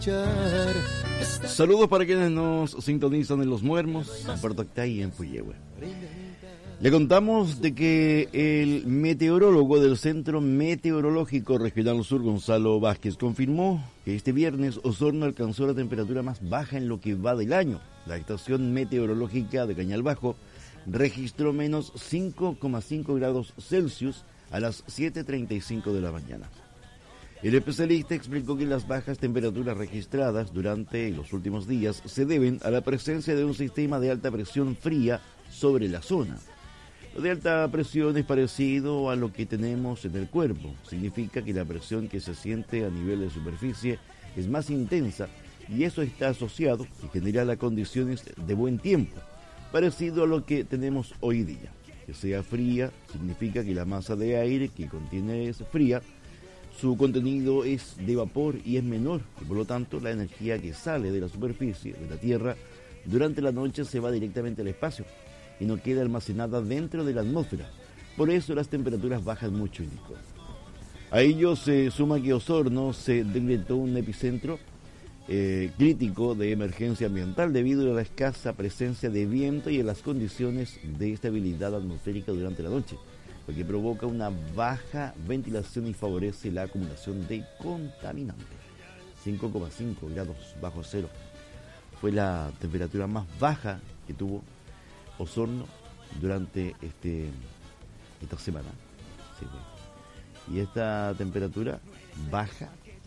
Saludos para quienes nos sintonizan en Los Muermos, en Puerto Octay y en Puyehue. Le contamos de que el meteorólogo del Centro Meteorológico Regional Sur, Gonzalo Vázquez, confirmó que este viernes Osorno alcanzó la temperatura más baja en lo que va del año. La estación meteorológica de Cañal Bajo registró menos 5,5 grados Celsius a las 7:35 de la mañana. El especialista explicó que las bajas temperaturas registradas durante los últimos días se deben a la presencia de un sistema de alta presión fría sobre la zona. Lo de alta presión es parecido a lo que tenemos en el cuerpo. Significa que la presión que se siente a nivel de superficie es más intensa y eso está asociado en general a condiciones de buen tiempo, parecido a lo que tenemos hoy día. Que sea fría significa que la masa de aire que contiene es fría, su contenido es de vapor y es menor, y por lo tanto la energía que sale de la superficie de la Tierra durante la noche se va directamente al espacio y no queda almacenada dentro de la atmósfera. Por eso las temperaturas bajan mucho, indicó. A ello se suma que Osorno se decretó un epicentro crítico de emergencia ambiental debido a la escasa presencia de viento y a las condiciones de estabilidad atmosférica durante la noche, lo que provoca una baja ventilación y favorece la acumulación de contaminantes. 5,5 grados bajo cero fue la temperatura más baja que tuvo Osorno durante esta semana. Sí, y esta temperatura baja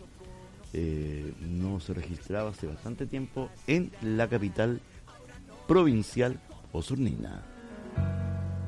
no se registraba hace bastante tiempo en la capital provincial osornina.